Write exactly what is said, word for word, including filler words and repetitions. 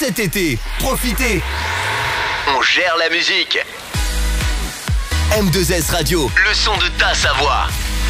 cet été. Profitez. On gère la musique. M deux S Radio, le son de ta Savoie.